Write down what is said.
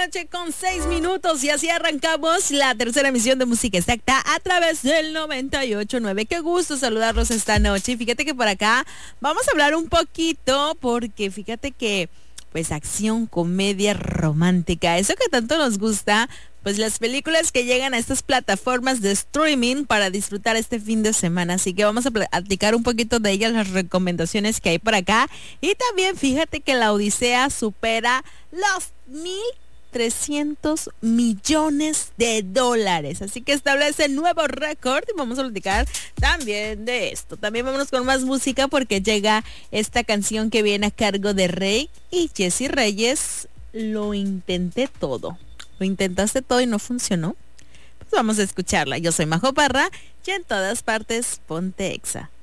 noche con 6 minutos y así arrancamos la tercera emisión de Música Exacta a través del 98.9. Qué gusto saludarlos esta noche. Y fíjate que por acá vamos a hablar un poquito porque fíjate que pues acción, comedia romántica, eso que tanto nos gusta, pues las películas que llegan a estas plataformas de streaming para disfrutar este fin de semana. Así que vamos a platicar un poquito de ellas, las recomendaciones que hay por acá. Y también fíjate que la Odisea supera los 1.300 millones de dólares. Así que establece nuevo récord y vamos a platicar también de esto. También vámonos con más música porque llega esta canción que viene a cargo de Rey y Jessie Reyes. Lo intenté todo. ¿Lo intentaste todo y no funcionó? Pues vamos a escucharla. Yo soy Majo Parra y en todas partes ponte Exa.